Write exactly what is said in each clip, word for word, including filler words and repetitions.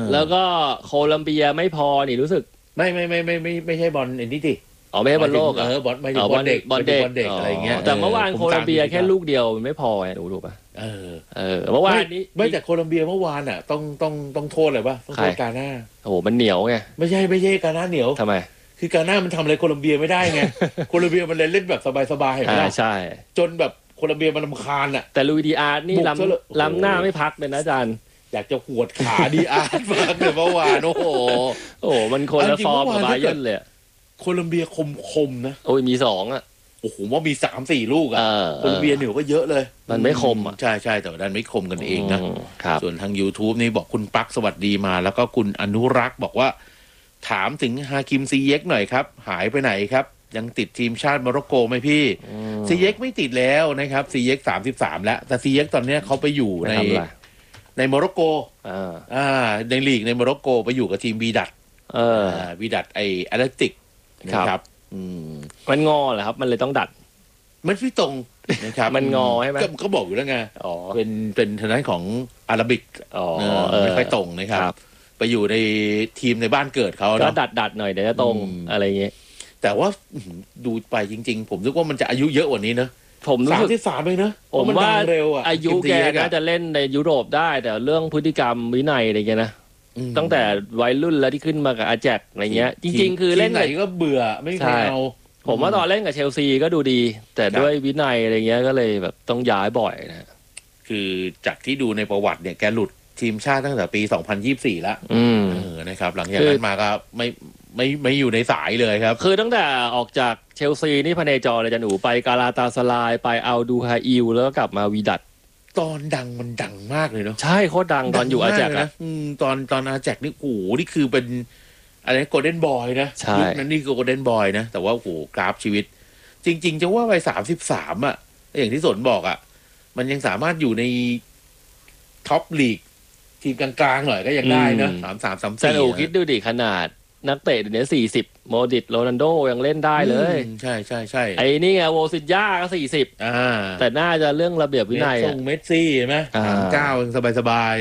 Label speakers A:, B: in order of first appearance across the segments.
A: แล้วก็โคลัมเบียไม่พอนี่รู้สึก
B: ไม่ไม่ไม่ไม่ไม่ไม่ใช่บอลไอ้นี่ดิ
A: อ๋อไม่ใช่บอลโลก
B: เออบอลไม่ใช่บอลเด็ก
A: บอลเด็ก
B: บอลเด็กอะไรเงี้ย
A: แต่เมื่อวานโคลัมเบียแค่ลูกเดียวมันไม่พอไงดูถูกป่ะ
B: เออ
A: เออเมื่อวานนี้
B: ไม่แต่โคลัมเบียเมื่อวานอ่ะต้องต้องต้องโทษอะไรป่ะต้องโทษกาหน้า
A: โอ้โหมันเหนียวไง
B: ไม่ใช่ไม่ใช่กาหน้าเหนียว
A: ทำไม
B: คือกาหน้ามันทำอะไรโคลัมเบียไม่ได้ไงโคลัมเบียมันเล่นแบบสบายๆเห็นไหมล่ะ
A: ใช่
B: จนแบบโคลัมเบียมันรำคาญอ่ะ
A: แต่ลุยดีอาร์นี่ล้ำล้ำหน้าไม่พักเลยนะอาจารย์
B: อยากจะหวดขาดีอาร์มากเลยเมื่อวานโอ้โห
A: โอ้มันคนละฟอร์มกับบาเยิร์นเลย
B: โคลัมเบียคมคมนะ
A: โอ้ยมีสองอ่ะ
B: โอ้โหว่ามีสามสี่ลูกอ่ะโคลัมเบียเหนียวก็เยอะเลย
A: มันไม่คมอ่ะ
B: ใช่ใช่แต่ดันไม่คมกันเองนะส่วนทาง YouTube นี่บอกคุณปักสวัสดีมาแล้วก็คุณอนุรักษ์บอกว่าถามถึงฮาคิมซีเย็กหน่อยครับหายไปไหนครับยังติดทีมชาติโมร็อกโกไหมพี่ซีเย็กไม่ติดแล้วนะครับซีเย็กสามสิบสามแล้วแต่ซีเย็กตอนนี้เขาไปอยู่ในในโมร็อกโกอ่าในลีกในโมร็อกโกไปอยู่กับทีมวีดัต
A: เออ
B: วีดัตไอแอตเลติกนะครับอืม
A: มันงอเหรอครับมันเลยต้องดัด
B: มันไม่ตรงนะครับ
A: มันงอใช่ไหม
B: ก็บอกอยู่แล้วไงอ๋อเป็นเป็นทางด้านของอาราบิก
A: อ๋อ
B: ไม่ค่อยตรงนะครับไปอยู่ในทีมในบ้านเกิดเขา
A: ก็ดัดดัดหน่อยเดี๋ยวจะตรงอะไรเงี้ย
B: แต่ว่าดูไปจริงๆผมนึกว่ามันจะอายุเยอะกว่านี้นะ
A: ผม
B: สามที่สามเลยนะ
A: ผมว่าอายุแกน่าจะเล่นในยุโรปได้แต่เรื่องพฤติกรรมวินัยอะไรเงี้ยนะตั้งแต่วัยรุ่นแล้วที่ขึ้นมากับอาแจกอะไรเงี้ยจริงๆคือเล่น
B: ไหนก็เบื่อไม่เอา
A: ผมว่าตอนเล่นกับเชลซีก็ดูดีแต่ด้วยวินัยอะไรเงี้ยก็เลยแบบต้องย้ายบ่อยนะ
B: คือจากที่ดูในประวัติเนี่ยแกหลุดทีมชาติตั้งแต่ปีสองพันยี่สิบสี่แล้วเออนะครับหลังจากนั้นมาก็ไม่ไม่ไม่อยู่ในสายเลยครับ
A: คือตั้งแต่ออกจากเชลซีนี่พเนจรเลยจะหนูไปกาลาตาสลายไปอัลดูฮาอิลแล้วก็กลับมาวีดัต
B: ตอนดังมันดังมากเลยเนาะ
A: ใช่โคตรดังตอนอยู่อาแจกนะ
B: ตอนตอนอาแจกนี่โอ้โหนี่คือเป็นอะไรโกลเด้นบอยนะยุคนั้นนี่คือโกลเด้นบอยนะแต่ว่าโอ้โหกราฟชีวิตจริงๆจะว่าไปสามสิบสามอ่ะอย่างที่สนบอกอ่ะมันยังสามารถอยู่ในท็อปลีกทีมกลางๆหน่อยก็ยังได้นะสามสามสามสี่
A: แต่โอ้คิดดูดิขนาดนักเตะเดี๋ยวนี้สี่สิบโมดิตโรนัลโดยังเล่นได้เลย
B: ใช่ใช่ใช่
A: ไอ้นี่ไงโวซิญ่าก็สี่สิบแต่น่าจะเรื่องระเบียบวินัย
B: ส่งเมสซี่ใช่ไหมสามเก้าสบายสบาย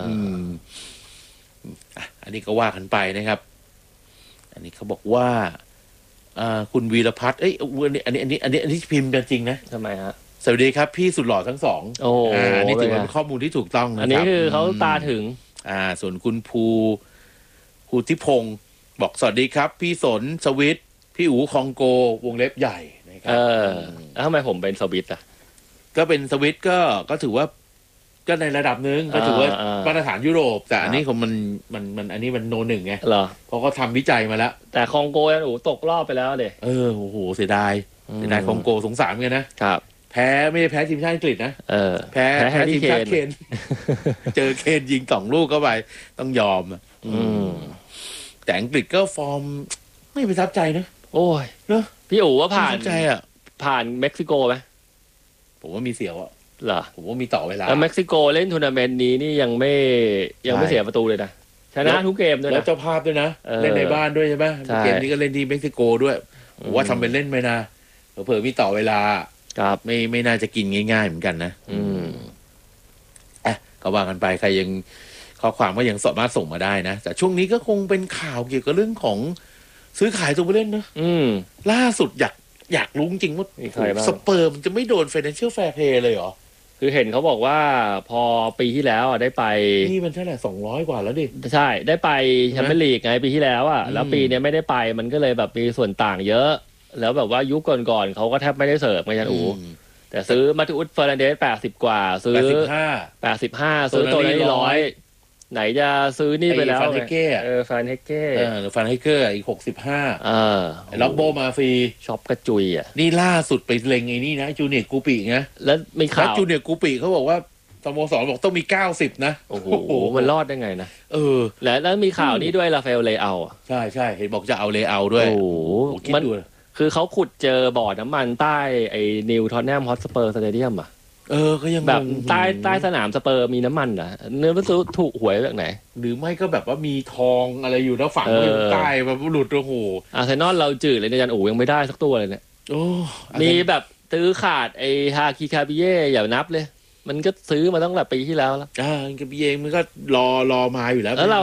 B: อันนี้ก็ว่ากันไปนะครับอันนี้เขาบอกว่าคุณวีรพัฒน์เอ้ยอันนี้อันนี้อันนี้อันนี้พิมพ์กันจริงนะ
A: ทำไมฮะ
B: สวัสดีครับพี่สุดหล่อทั้งสอง
A: โอ้
B: อันนี้ถือว่าเป็นข้อมูลที่ถูกต้องนะครับ
A: อันนี้คือเขาตาถึง
B: อ่าส่วนคุณภูภูทิพงศ์บอกสวัสดีครับพี่สนสวิตพี่อู๋คองโกวงเล็บใหญ่นะครับ
A: เออแล้วทำไมผมเป็นสวิตอ่ะ
B: ก็เป็นสวิตก็ก็ถือว่าก็ในระดับหนึ่งก็ถือว่ามาตรฐานยุโรปแต่อันนี้ของมันมันมันอันนี้มันโนหนึ่งไง
A: เหรอ
B: เพราะเขาทำวิจัยมาแล้ว
A: แต่คองโกยันอู๋ตกรอบไปแล้วเด็
B: เออโอ้โหเสียดายเสียดายคองโกสงสารกันนะครับแพ้ไม่ได้แพ้ทีมชาติอังกฤษนะ
A: เออ
B: แพ้แพ้ทีมชาติเคนเจอเคนยิงสองลูกเข้าไปต้องยอมอืมแต่อังกฤษก็ฟอร์มไม่ประทับใจนะ
A: โอ้ย
B: เนอะ
A: พี่อู๋ว่าผ่าน
B: ใจอ่ะ
A: ผ่านเม็กซิโกไหม
B: ผมว่ามีเสียวอ่ะ
A: เหรอ
B: ผมว่ามีต่อเวลา
A: แล้วเม็กซิโกเล่นทัวร์นาเมนต์นี้นี่ยังไม่ยังไม่เสียประตูเลยนะชนะทุกเกมด้วยนะ
B: แล้วเจ้าภาพด้วยนะเล่นในบ้านด้วยใช่ไหมเกมนี้ก็เล่นที่เม็กซิโกด้วยผมว่าทำเป็นเล่นไปนะเผื่อมีต่อเวลา
A: ครับ
B: ไม่ไม่น่าจะกินง่ายๆเหมือนกันนะ
A: อืม
B: อ่ะก็ว่ากันไปใครยังข้อความก็ยังสามารถส่งมาได้นะแต่ช่วงนี้ก็คงเป็นข่าวเกี่ยวกับเรื่องของซื้อขายตัวผู้เล่นนะ
A: อืม
B: ล่าสุดอยากอยากรู้จริงว่าสเปอร์มันจะไม่โดน Financial Fair Play เลยเหรอ
A: คือเห็นเขาบอกว่าพอปีที่แล้วอ่ะได้ไป
B: นี่มันเท่าไหร่สองร้อยกว่าแล้วดิ
A: ใช่ได้ไปแชมเปี้ยนลีกไงปีที่แล้วอ่ะแล้วปีนี้ไม่ได้ไปมันก็เลยแบบมีส่วนต่างเยอะแล้วแบบว่ายุคก่อนๆเขาก็แทบไม่ได้เสิร์ฟไงยันอูแต่ซื้อมาตูอุสเฟอร์นันเดสแปดสิบกว่าซื้อแปดสิบห้าแปดสิบห้าซื้อตัวนี้ร้อยไหนจะซื้อนี่ไปแล้ว
B: ฟันเฮเก้
A: เออฟันเฮเก้
B: เออฟันเฮเก้อีกหกสิบห้า
A: เออ
B: ล็อกโบมาฟรี
A: ช็อปกระจุยอ่ะ
B: นี่ล่าสุดไปเล็งไอ้นี่นะจูเนียร์กูปินะ
A: แล้วมีข่าว
B: จูเนียร์กูปิเขาบอกว่าสโมสรบอกต้องมีเก้าสิบนะ
A: โอ้โหมันรอดได้ไงนะ
B: เออ
A: แล้วแล้วมีข่าวนี้ด้วยราฟาเอลเลอา
B: ใช่ใช่เห็นบอกจะเอาเลอาด้วย
A: โอ้โหมันคือเขาขุดเจอบ่อน้ำมันใต้ไอ้นิวทอนแนมฮอตสเปอร์สเตเดียมอ่ะ
B: เออก็ยัง
A: แบบใต้ใต้สนามสเปอร์มีน้ำมันเหรอเนื้อมันซื้อถูกหวยจากไหน
B: หรือไม่ก็แบบว่ามีทองอะไรอยู่แล้วฝังไว้ใต้แบบหลุดโอ้โห
A: อาร์เซนอลเราจืดเลยในจันอูยังไม่ได้สักตัวเลยเนี่ย
B: โอ้
A: มีแบบซื้อขาดไอ้ฮาคิคาบิเย่อย่านับเลยมันก็ซื้อมาตั้งแต่ปีที่แล้วแล้ว
B: อ่าคาบิเย่มันก็รอรอมาอยู่แล้ว
A: แล้วเรา